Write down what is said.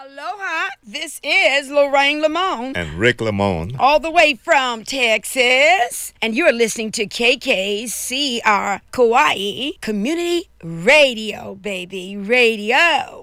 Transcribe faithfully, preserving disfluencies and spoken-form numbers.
Aloha, this is Lorraine Lamone. And Rick Lamone. All the way from Texas. And you're listening to K K C R Kauai Community Radio, baby. Radio.